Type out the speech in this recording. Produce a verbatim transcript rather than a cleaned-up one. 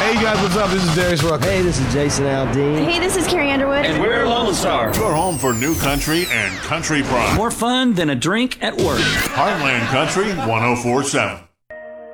Hey guys, what's up? This is Darius Rucker. Hey, this is Jason Aldean. Hey, this is Carrie Underwood. And we're Lone Star. Your home for new country and country pride. More fun than a drink at work. Heartland Country one oh four point seven.